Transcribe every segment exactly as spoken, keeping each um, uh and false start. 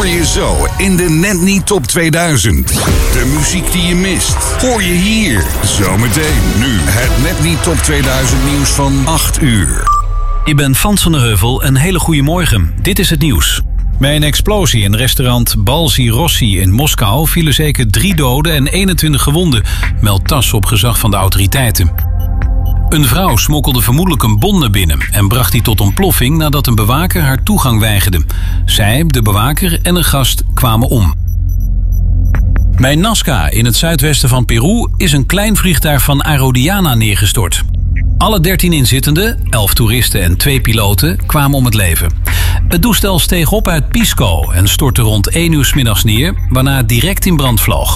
hoor je zo in de Net Niet Top tweeduizend. De muziek die je mist, hoor je hier. Zometeen nu het Net Niet Top tweeduizend nieuws van acht uur. Ik ben Frans van der Heuvel, een hele goede morgen. Dit is het nieuws. Bij een explosie in restaurant Balzi Rossi in Moskou vielen zeker drie doden en eenentwintig gewonden, meldt TASS op gezag van de autoriteiten. Een vrouw smokkelde vermoedelijk een bon naar binnen en bracht die tot ontploffing nadat een bewaker haar toegang weigerde. Zij, de bewaker en een gast kwamen om. Bij Nazca in het zuidwesten van Peru is een klein vliegtuig van Aerodiana neergestort. Alle dertien inzittenden, elf toeristen en twee piloten, kwamen om het leven. Het toestel steeg op uit Pisco en stortte rond één uur 's middags neer, waarna het direct in brand vloog.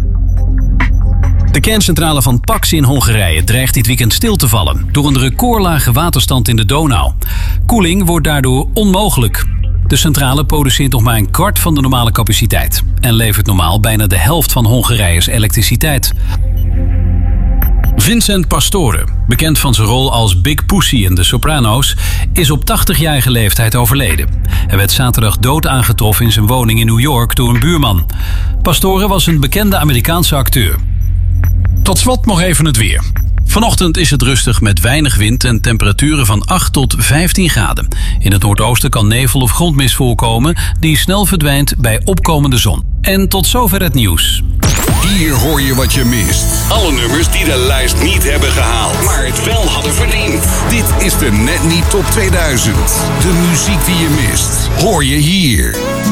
De kerncentrale van Pax in Hongarije dreigt dit weekend stil te vallen door een recordlage waterstand in de Donau. Koeling wordt daardoor onmogelijk. De centrale produceert nog maar een kwart van de normale capaciteit en levert normaal bijna de helft van Hongarije's elektriciteit. Vincent Pastore, bekend van zijn rol als Big Pussy in The Sopranos, is op tachtigjarige leeftijd overleden. Hij werd zaterdag dood aangetroffen in zijn woning in New York door een buurman. Pastore was een bekende Amerikaanse acteur. Tot slot nog even het weer. Vanochtend is het rustig met weinig wind en temperaturen van acht tot vijftien graden. In het noordoosten kan nevel of grondmist voorkomen die snel verdwijnt bij opkomende zon. En tot zover het nieuws. Hier hoor je wat je mist. Alle nummers die de lijst niet hebben gehaald, maar het wel hadden verdiend. Dit is de Net Niet Top tweeduizend. De muziek die je mist, hoor je hier.